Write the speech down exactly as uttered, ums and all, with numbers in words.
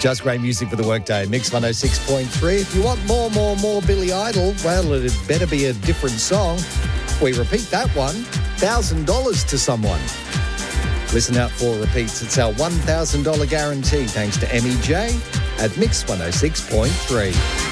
Just great music for the workday. Mix one oh six point three. If you want more, more, more Billy Idol, well, it better be a different song. We repeat that one. one thousand dollars to someone. Listen out for repeats. It's our one thousand dollars guarantee thanks to M E J at Mix one oh six point three.